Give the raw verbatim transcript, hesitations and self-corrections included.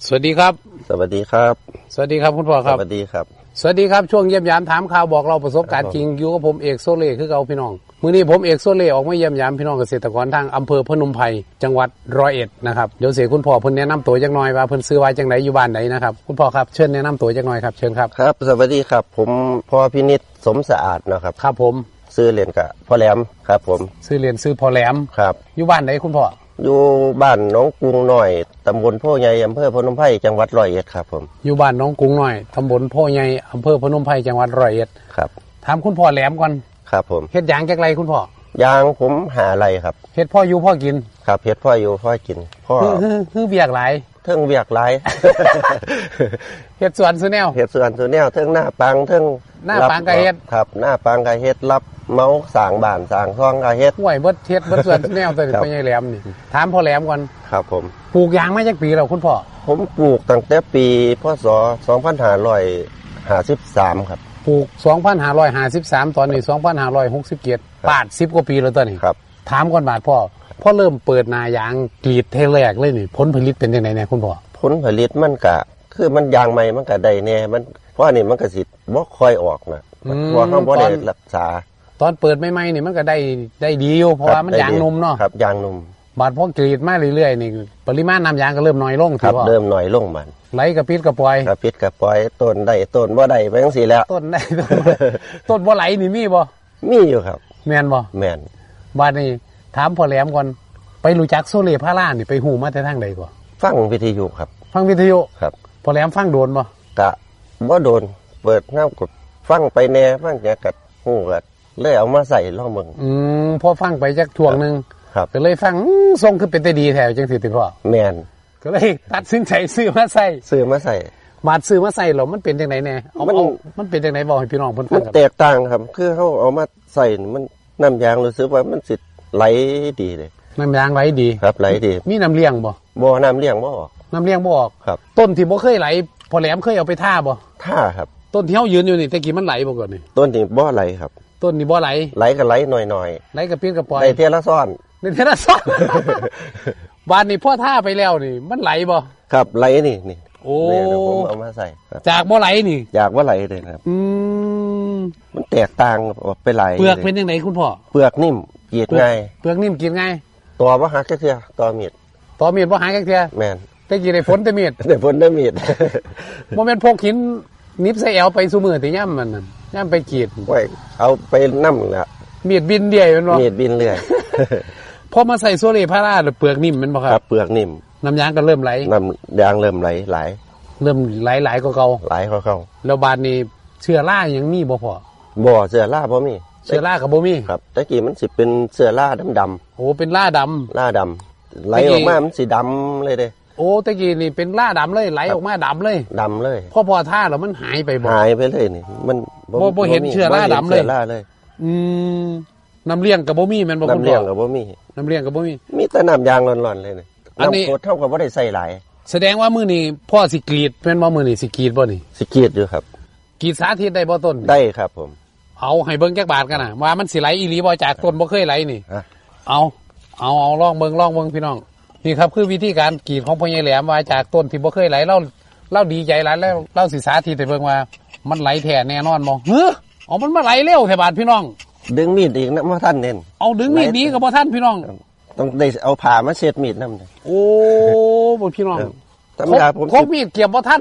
สวัสดีครับสวัสดีครับสวัสดีครับคุณพ่อครับสวัสดีครับสวัสดีครับช่วงเยี่ยมยามถามข่าวบอกเราประสบการณ์จริงอยู่กับผมเอกโซเล่คือเก่าพี่น้องมื้อนี้ผมเอกโซเล่ออกมาเยี่ยมยามพี่น้องเกษตรกรทางอำเภอพนมไพรจังหวัดร้อยเอ็ดนะครับเดี๋ยวเสียคุณพ่อเพิ่นแนะนำตัวจักหน่อยว่าเพิ่นซื้อไว้จังไดอยู่บ้านไหนนะครับคุณพ่อครับเชิญแนะนำตัวจักหน่อยครับเชิญครับครับสวัสดีครับผมพ่อพินิจสมสะอาดนะครับครับผมซื้อเรียนกับพ่อแหลมครับผมซื้อเรียนซื้อพ่อแหลมครับอยู่บ้านไหนคุณพ่ออยู่บ้านหนองกรุงน้อยตำบลโพใหญ่อำเภอพนมไพรจังหวัดร้อยเอ็ดครับผมอยู่บ้านหนองกรุงน้อยตำบลโพใหญ่อำเภอพนมไพรจังหวัดร้อยเอ็ดครับถามคุณพ่อแหลมก่อนครับผมเฮ็ดหยังจักไรคุณพ่อยางผมหาอะไรครับเฮ็ดพ่ออยู่พ่อกินครับเฮ็ดพ่ออยู่พ่อกินพ่อคือคือเบียกหลายเทิงเบียกหลายเฮ็ดสวนซุแนวเฮ็ดสวนซุแนวเทิงหน้าปังเทิงหน้าปังก็เฮ็ดครับหน้าปังก็เฮ็ดรับเมาสร้างบ้านสร้างช่องก็เฮ็ดห้วยเบิดเฮ็ดเบิดสวนซุแนวแต่พ่อใหญ่แหลมนี่ถามพ่อแหลมก่อนครับผมปลูกยางมาจักปีแล้วคุณพ่อผมปลูกตั้งแต่ปีพ.ศ. สองพันห้าร้อยห้าสิบสามครับปลูกสองพันห้าร้อยห้าสิบสามตอนนี้สองพันห้าร้อยหกสิบเจ็ดปาดสิบกว่าปีแล้วตอนนี้ครับถามก่อนบาดพ่อพ่อเริ่มเปิดนายางกรีดเทแรกเลยนี่ผลผลิตเป็นจังได๋แน่คุณพ่อผลผลิตมันก็คือมันยางใหม่มันก็ได้แน่มันเพราะนี่มันก็สิบ่ค่อยออกนะเพราะเฮาบ่ได้รักษาตอนเปิดใหม่ๆนี่มันก็ได้ได้ดีอยู่เพราะว่ามันยางนุ่มเนาะครับยางนุ่มบาดพอกรีดมาเรื่อยๆนี่ปริมาณน้ำยางก็เริ่มน้อยลงครับเริ่มน้อยลงมันไหลกระปิดกระปล่อยกระปิดกระปล่อยต้นได้ต้นบ่ได้ไปจังซี่แล้วต้นได้ต้นบ่ไหลนี่มีบ่มีอยู่ครับแม่นบ่แม่นบาดนี้ถามพ่อแหลมก่อนไปรู้จักโซเล่พารานี่ไปฮู้มาแต่ทางใดก่อนฟังวิทยุครับฟังวิทยุครับพ่อแหลมฟังโดนบ่กะบ่โดนเปิดเงากดฟังไปแน่ฟังจักก็ฮู้ก็เลยเอามาใส่ลองเบิ่งอืมพอฟังไปจักช่วงนึงครับก็เลยฟังทรงคือเป็นแต่ดีแท้จังซี่ติพ่อแม่นก็เลยตัดสินใจซื้อมาใส่ซื้อมาใส่มาซื้อมาใส่แล้วมันเป็นจังได๋แน่เอามันมันเป็นจังได๋บอกให้พี่น้องเพิ่นฟังมันแตกต่างครับคือเฮาเอามาใส่มันน้ำยางรู้สึกว่ามันสิไหลดีเลยน้ำยางไหลดีครับไหลดีมีน้ำเลี้ยงบ่บ่น้ำเลี้ยงบ่ออกน้ำเลี้ยงบ่ออกครับต้นที่บ่เคยไหลพอแหลมเคยเอาไปท่าบ่ท่าครับต้นที่เฮายืนอยู่นี่แต่กี้มันไหลบ่ก่อนนี่ต้นนี้บ่ไหลครับต้นนี้บ่ไหลไหลก็ไหลหน่อยๆไหลกระปิดกระปล่อยได้เทียละซ้อนได้เทียละซ้อนบานนี้พ่อท่าไปแล้วนี่มันไหลบ่ครับไหลนี่นี่โอ้ผมเอามาใส่จากบ่ไหลนี่จากบ่ไหลเลยครับอืมมันแตกต่างไปไหลเปลือกเป็นจังได๋คุณพ่อเปลือกนิ่มกรีดง่ายเปลือกนิ่มกรีดง่ายตัวบ่หักจักเทื่อตัวมีดตัวมีดบ่หักจักเทื่อแม่นแต่กี้ได้ฝนแต่มีดได้ฝนได้มีดบ่แม่นพกหินนิบใส่แอวไปซุมื้อติย่ำมันนั่นย่ำไปกรีดโอ้ยเอาไปนำล่ะมีดบินเดี่ยแม่นบ่มีดบินเรื่อยพอมาใส่โซเล่พาราแล้วเปลือกนิ่มแม่นบ่ครับครับเปลือกนิ่มน้ำยางก็เริ่มไหลน้ำยางเริ่มไหลไหลเริ่มไหลๆกว่าเก่าไหลกว่าเก่าแล้วบาดนี้เชื้อรายังมีบ่พอบ่เชื้อราบ่มีเชื้อราก็บ่มีครับตะกี้มันสิเป็นเชื้อราดำๆโอ้เป็นราดำราดำไหลออกมามันสิดำเลยเด้โอ้ตะกี้นี่เป็นราดำเลยไหลออกมาดำเลยดำเลยพอพอท่าแล้วมันหายไปบ่หายไปเลยนี่มันบ่บ่เห็นเชื้อราดำเลยเชื้อราเลยอืมน้ำเลี้ยงก็บ่มีแม่นบ่คุณพ่อน้ำเลี้ยงก็บ่มีน้ำเลี้ยงก็บ่มีมีแต่น้ำยางร้อนๆเลยนี่อันนี้เท่ากับบ่ได้ใส่หลายแสดงว่ามื้อนี้พ่อสิกรีดแม่นบ่มื้อนี้สิกรีดบ่นี่สิกรีดอยู่ครับกรีดสาธิตได้บ่ต้นได้ครับผมเอาให้เบิ่งจักบาทกันน่ะว่ามันสิไหลอีหลีบ่จากต้นบ่เคยไหลนี่เอาเอาเอาลองเบิ่งลองเบิ่งพี่น้องนี่ครับคือวิธีการกรีดของพ่อใหญ่แหลมว่าจากต้นที่บ่เคยไหลเราเราดีใจหลายแล้วเราสิสาธิตให้เบิ่งว่ามันไหลแท้แน่นอนบ่เฮ้อเอามันมาไหลเร็วแท้บาดพี่น้องดึงมีดอีกนะบ่ทันเน้นเอาดึงมีดนี้ก็บ่ทันพี่น้องต้องได้เอาผ้ามาเช็ดมีดนำโอ้บ่พี่น้องธรรมดาผมคกมีดเกี่ยวบ่ทัน